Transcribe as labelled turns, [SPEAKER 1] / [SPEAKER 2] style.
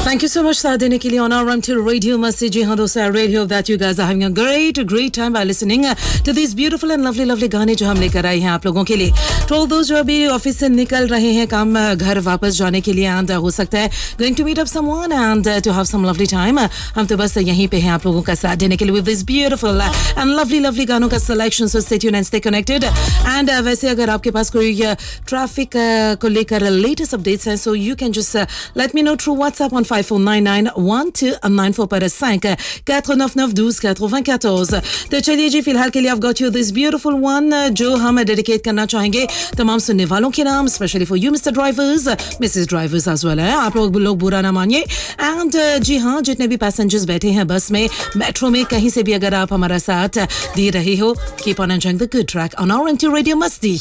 [SPEAKER 1] Thank you so much साथ देने के लिए on our run to Radio Masti. जी हाँ दोस्तों, I really hope that you guys are having a great time by listening to these beautiful and lovely गाने जो हम लेकर आए हैं आप लोगों के लिए. To all those जो अभी ऑफिस से निकल रहे हैं काम घर वापस जाने के लिए and हो सकता है going to meet up someone and to have some lovely time. हम तो बस यहीं पे हैं आप लोगों का साथ देने के लिए with this beautiful and lovely गानों का selection. So stay tuned and stay connected. And वैसे अगर आपके पास कोई ट्रैफिक को लेकर लेटेस्ट अपडेट्स हैं so you can just let me know through WhatsApp on 54991294 पर 5 499 12 94. तो चलिए जी फिलहाल के लिए I've got you this beautiful one जो हम डेडिकेट करना चाहेंगे तमाम सुनने वालों के नाम, specially for you mister drivers, Mrs drivers as well है. आप लोग बुरा ना मानिए. एंड जी हाँ, जितने भी पैसेंजर्स बैठे हैं बस में, मेट्रो में, कहीं से भी अगर आप हमारा साथ दे रहे हो, keep on enjoying the good track on our radio मस्ती.